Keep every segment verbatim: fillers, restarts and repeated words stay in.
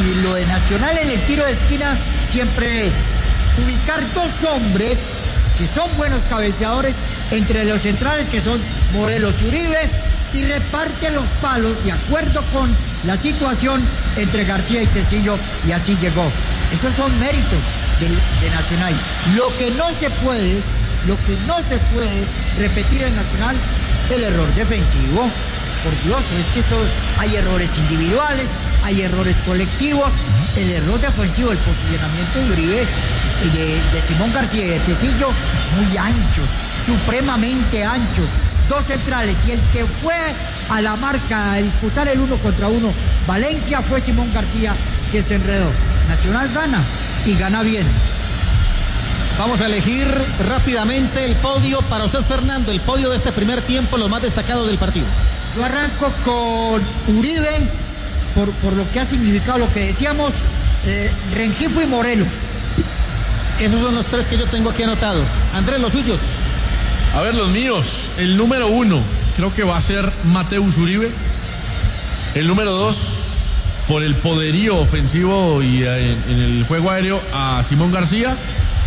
y lo de Nacional en el tiro de esquina siempre es ubicar dos hombres que son buenos cabeceadores entre los centrales que son Morelos y Uribe, y reparte los palos de acuerdo con la situación entre García y Tecillo, y así llegó. Esos son méritos de, de Nacional. Lo que no se puede, lo que no se puede repetir en Nacional, el error defensivo. Por Dios, es que eso, hay errores individuales, hay errores colectivos. El error defensivo, el posicionamiento de Uribe, de, de Simón García y de Tecillo, muy anchos, supremamente anchos. Dos centrales, y el que fue a la marca a disputar el uno contra uno, Valencia, fue Simón García, que se enredó. Nacional gana, y gana bien. Vamos a elegir rápidamente el podio para usted, Fernando, el podio de este primer tiempo, lo más destacado del partido. Yo arranco con Uribe, por, por lo que ha significado lo que decíamos, eh, Rengifo y Morelos. Esos son los tres que yo tengo aquí anotados. Andrés, los suyos. A ver, los míos. El número uno, creo que va a ser Mateus Uribe. El número dos, por el poderío ofensivo y en, en el juego aéreo, a Simón García.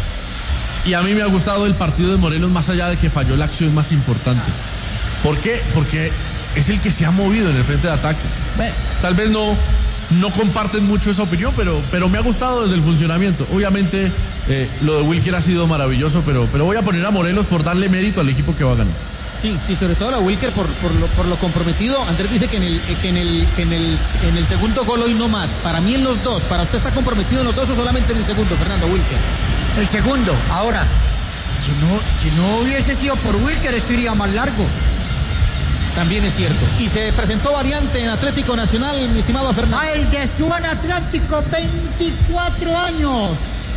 Y a mí me ha gustado el partido de Morelos, más allá de que falló la acción más importante. ¿Por qué? Porque es el que se ha movido en el frente de ataque. Bueno, tal vez no, no comparten mucho esa opinión, pero, pero me ha gustado desde el funcionamiento. Obviamente eh, lo de Wilker ha sido maravilloso, pero, pero voy a poner a Morelos por darle mérito al equipo que va a ganar. Sí, sí, sobre todo la Wilker por, por, lo, por lo comprometido. Andrés dice que en el que en el que en el en el segundo gol hoy no más. Para mí en los dos. ¿Para usted está comprometido en los dos o solamente en el segundo, Fernando Wilker? El segundo. Ahora, si no, si no hubiese sido por Wilker, esto iría más largo. También es cierto. Y se presentó variante en Atlético Nacional, mi estimado Fernando. Va el de Suan Atlántico, veinticuatro años.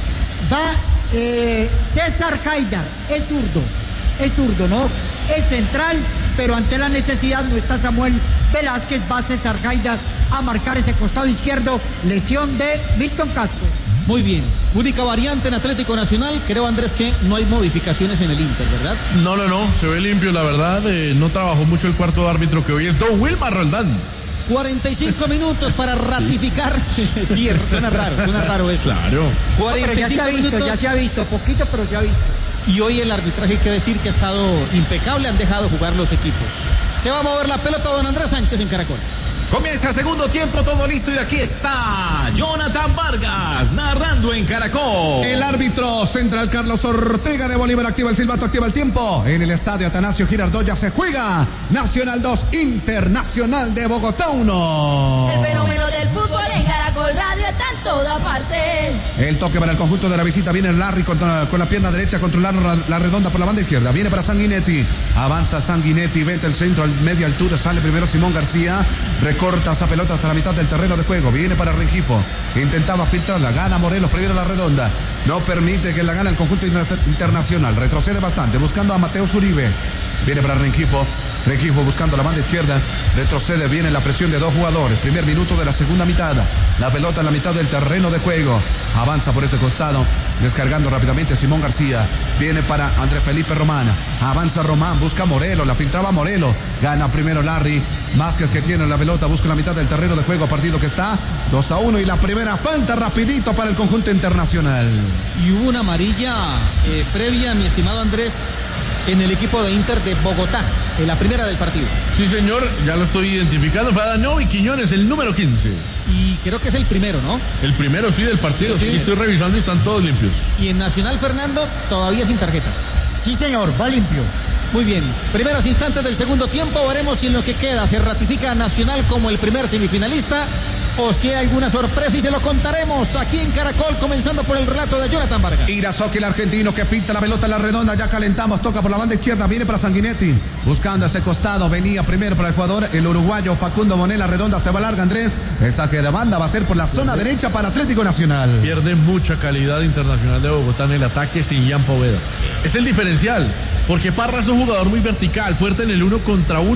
Va eh, César Haidar, es zurdo. Es zurdo, ¿no? Es central, pero ante la necesidad no está Samuel Velázquez, va César Haidar a marcar ese costado izquierdo, lesión de Milton Castro. Muy bien, única variante en Atlético Nacional, creo, Andrés, que no hay modificaciones en el Inter, ¿verdad? No, no, no, se ve limpio, la verdad, eh, no trabajó mucho el cuarto árbitro, que hoy es Don Wilmar Roldán. cuarenta y cinco minutos para ratificar. Sí, suena raro, suena raro eso. Claro. cuarenta y cinco no, pero ya se ha visto, minutos. ya se ha visto, poquito, pero se ha visto. Y hoy el arbitraje, hay que decir que ha estado impecable, han dejado jugar los equipos. Se va a mover la pelota don Andrés Sánchez en Caracol. Comienza el segundo tiempo, todo listo, y aquí está Jonathan Vargas narrando en Caracol. El árbitro central Carlos Ortega de Bolívar activa el silbato, activa el tiempo. En el estadio Atanasio Girardot ya se juega Nacional dos, Internacional de Bogotá uno. El fenómeno del fútbol en Caracol Radio está en toda parte. El toque para el conjunto de la visita, viene Larry con, con la pierna derecha, controlando la, la redonda por la banda izquierda, viene para Sanguinetti, avanza Sanguinetti, vete el centro, a media altura, sale primero Simón García, corta esa pelota hasta la mitad del terreno de juego, viene para Rengifo, intentaba filtrarla, gana Morelos, primero la redonda, no permite que la gane el conjunto internacional, retrocede bastante, buscando a Mateus Uribe, viene para Rengifo, Rengifo buscando la banda izquierda, retrocede, viene la presión de dos jugadores, primer minuto de la segunda mitad, la pelota en la mitad del terreno de juego, avanza por ese costado, descargando rápidamente Simón García, viene para Andrés Felipe Román, avanza Román, busca Morelos, la filtraba Morelos, gana primero Larry, Vázquez que tiene la pelota, busca la mitad del terreno de juego, partido que está dos a uno y la primera falta rapidito para el conjunto internacional. Y hubo una amarilla eh, previa, mi estimado Andrés, en el equipo de Inter de Bogotá, en la primera del partido. Sí, señor, ya lo estoy identificando, fue Adanovi Quiñones, el número quince. Y creo que es el primero, ¿no? El primero, sí, del partido, sí, sí. Estoy revisando y están todos limpios. Y en Nacional, Fernando, todavía sin tarjetas. Sí, señor, va limpio. Muy bien, primeros instantes del segundo tiempo, veremos si en lo que queda se ratifica Nacional como el primer semifinalista o si hay alguna sorpresa, y se lo contaremos aquí en Caracol, comenzando por el relato de Jonathan Vargas. Irazoki, el argentino, que pinta la pelota en la redonda, ya calentamos, toca por la banda izquierda, viene para Sanguinetti, buscando ese costado, venía primero para el jugador, el uruguayo Facundo Monela, redonda, se va larga Andrés, el saque de banda va a ser por la zona derecha para Atlético Nacional. Pierde mucha calidad Internacional de Bogotá en el ataque sin Ian Poveda. Es el diferencial, porque Parra es un jugador muy vertical, fuerte en el uno contra uno,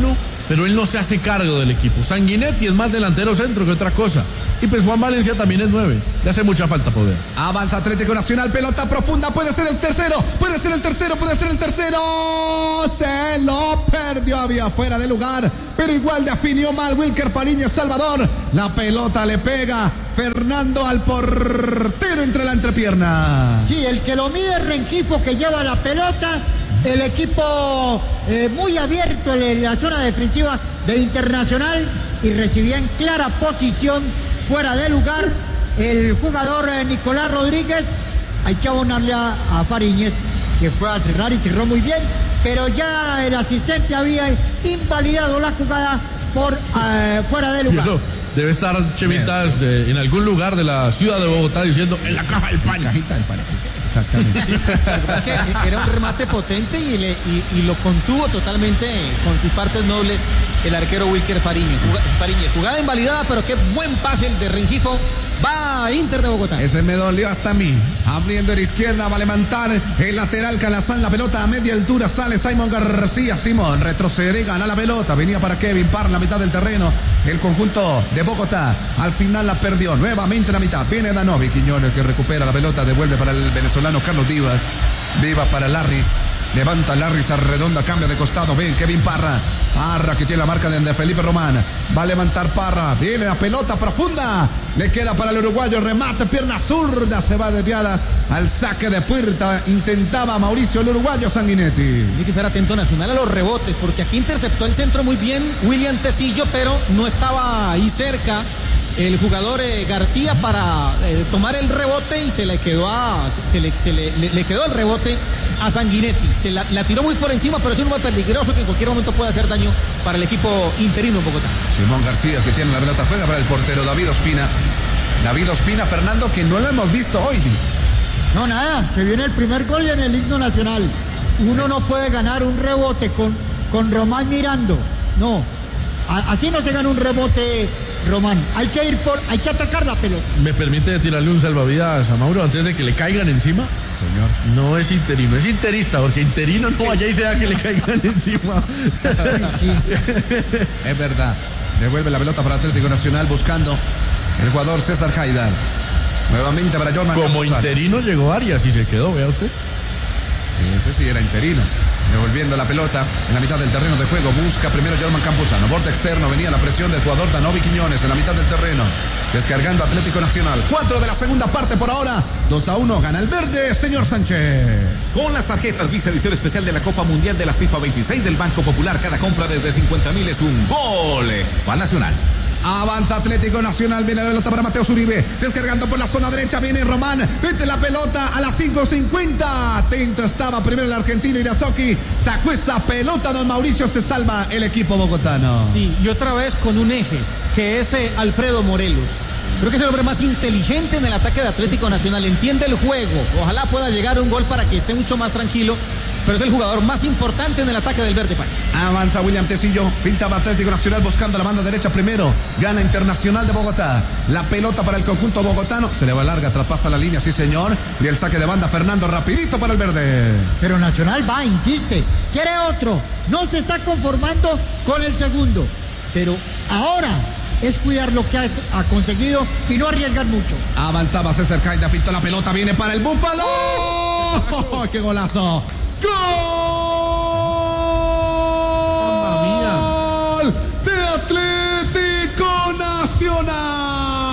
pero él no se hace cargo del equipo. Sanguinetti es más delantero centro que otra cosa. Y pues Juan Valencia también es nueve. Le hace mucha falta poder. Avanza Atlético Nacional, pelota profunda, puede ser el tercero, puede ser el tercero, puede ser el tercero. Se lo perdió, había fuera de lugar, pero igual definió mal Wilker Fariñez Salvador. La pelota le pega Fernando al portero entre la entrepierna. Sí, el que lo mide es Rengifo, que lleva la pelota. El equipo eh, muy abierto en la zona defensiva de Internacional y recibía en clara posición fuera de lugar el jugador eh, Nicolás Rodríguez. Hay que abonarle a, a Fariñez, que fue a cerrar y cerró muy bien, pero ya el asistente había invalidado la jugada por eh, fuera de lugar. Eso debe estar Chemitas eh, en algún lugar de la ciudad de Bogotá diciendo en la caja del pan. Cajita del pan, sí. Exactamente. Era un remate potente y, le, y, y lo contuvo totalmente con sus partes nobles el arquero Wilker Fariñez. Fariñez. Jugada invalidada, pero qué buen pase el de Rengifo. Va a Inter de Bogotá. Ese me dolió hasta a mí. Abriendo a la izquierda, va a levantar el lateral Calazán. La pelota a media altura. Sale Simon García. Simón retrocede, gana la pelota. Venía para Kevin Parra en la mitad del terreno. El conjunto de Bogotá. Al final la perdió. Nuevamente en la mitad. Viene Danovi Quiñones, que recupera la pelota. Devuelve para el venezolano Carlos Vivas. Vivas para Larry. Levanta Larry, se redonda, cambia de costado. Ven Kevin Parra. Parra, que tiene la marca de Felipe Román. Va a levantar Parra. Viene la pelota profunda. Le queda para el uruguayo. Remate, pierna zurda. Se va desviada al saque de puerta. Intentaba Mauricio el uruguayo Sanguinetti. Tiene que estar atento Nacional a los rebotes, porque aquí interceptó el centro muy bien William Tecillo, pero no estaba ahí cerca el jugador eh, García para eh, tomar el rebote y se le quedó a se le, se le, le, le quedó el rebote a Sanguinetti. Se la, la tiró muy por encima, pero es un muy peligroso que en cualquier momento puede hacer daño para el equipo interino en Bogotá. Simón García, que tiene la pelota, juega para el portero David Ospina. David Ospina, Fernando, que no lo hemos visto hoy. No, nada, se viene el primer gol y en el himno nacional. Uno no puede ganar un rebote con, con Román mirando. No, a, así no se gana un rebote, Román. Hay que ir por, hay que atacar la pelota. ¿Me permite tirarle un salvavidas a Mauro antes de que le caigan encima? Señor. No es interino, es interista, porque interino no vaya y sea que le caigan encima. Sí. Es verdad. Devuelve la pelota para Atlético Nacional buscando el jugador César Haidar. Nuevamente para Jorman Como Campuzano. interino llegó Arias y se quedó, vea usted. Sí, ese sí era interino. Devolviendo la pelota en la mitad del terreno de juego. Busca primero Jorman Campuzano. Borde externo. Venía la presión del jugador Danovi Quiñones en la mitad del terreno. Descargando Atlético Nacional. Cuatro de la segunda parte por ahora. dos a uno. Gana el verde, señor Sánchez. Con las tarjetas Visa edición especial de la Copa Mundial de la FIFA veintiséis del Banco Popular, cada compra desde cincuenta mil es un gol para Nacional. Avanza Atlético Nacional, viene la pelota para Mateo Zuribe, descargando por la zona derecha, viene Román, mete la pelota a las cinco cincuenta, atento estaba primero el argentino Irazoki, sacó esa pelota, don Mauricio, se salva el equipo bogotano. Sí, y otra vez con un eje, que es eh, Alfredo Morelos. Creo que es el hombre más inteligente en el ataque de Atlético Nacional, entiende el juego, ojalá pueda llegar un gol para que esté mucho más tranquilo, pero es el jugador más importante en el ataque del Verde País. Avanza William Tecillo, filtraba Atlético Nacional buscando la banda derecha primero, gana Internacional de Bogotá, la pelota para el conjunto bogotano, se le va larga, traspasa la línea, sí señor, y el saque de banda Fernando rapidito para el Verde. Pero Nacional va, insiste, quiere otro, no se está conformando con el segundo, pero ahora es cuidar lo que ha, ha conseguido y no arriesgar mucho. Avanzaba César Caida, filtró la pelota, viene para el Búfalo. ¡Oh, qué golazo! ¡Gol!